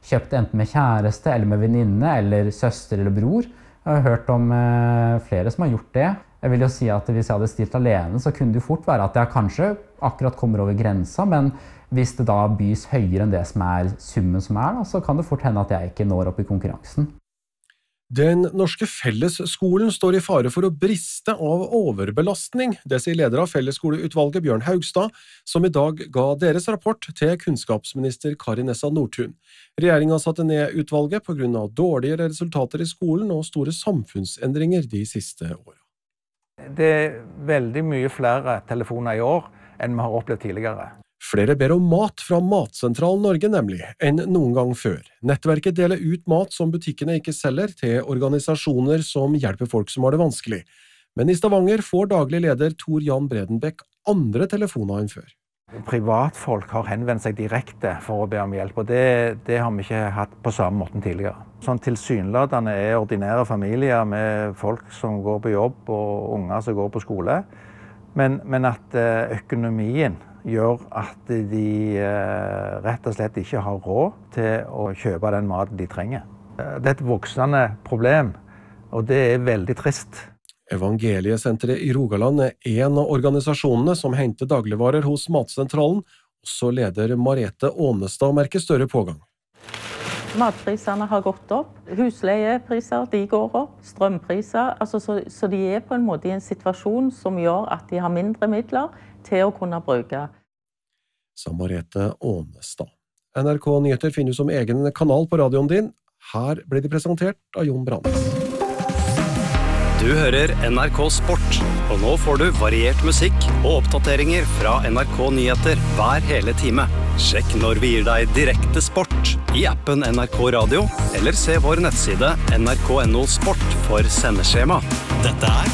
kjøpt enten med kjæreste, eller med venninne, eller søster eller bror. Jeg har hørt om flere som har gjort det. Jeg vil jo si at hvis jeg hadde stilt alene, så kunne det jo fort være at jeg kanskje akkurat kommer over grensa, men hvis det da bys høyere enn det som summen som da, så kan det fort hende at jeg ikke når opp i konkurransen. Den norske fellesskolen står i fare for å briste av overbelastning, det sier leder av fellesskoleutvalget Bjørn Haugstad, som i dag ga deres rapport til kunnskapsminister Kari Nessa Nordtun. Regjeringen satte ned utvalget på grunn av dårligere resultater i skolen og store samfunnsendringer de siste årene. Det veldig mye flere telefoner i år enn vi har opplevd tidligere. Flere ber om mat fra Matsentralen Norge nemlig, enn noen gang før. Nettverket deler ut mat som butikkene ikke selger til organisasjoner som hjelper folk som har det vanskelig. Men i Stavanger får daglig leder Tor Jan Bredenbæk andre telefoner enn før. Privatfolk har henvendt seg direkte for å be om hjelp, og det har vi ikke hatt på samme måten tidligere. Sånn tilsynelatende ordinære familier med folk som går på jobb og unger som går på skole, men at økonomien gjør at de rett og slett ikke har råd til å kjøpe den maten de trenger. Det et voksende problem, og det veldig trist. Evangeliesenteret i Rogaland en av organisasjonene som henter dagligvarer hos Matsentralen. Også leder Marete Ånestad merker større pågang. Matprisene har gått opp, husleiepriser de går opp, strømpriser, så de på en måte i en situasjon som gjør at de har mindre midler til å kunne bruke. Sa Marete Ånestad. NRK Nyheter finnes som egen kanal på radioen din. Her blir de presentert av Jon Brandes. Du hører NRK Sport, og nå får du variert musikk og oppdateringer fra NRK Nyheter hver hele time. Sjekk når vi gir deg direkte sport i appen NRK Radio, eller se vår nettside nrk.no sport for sendeskjema. Dette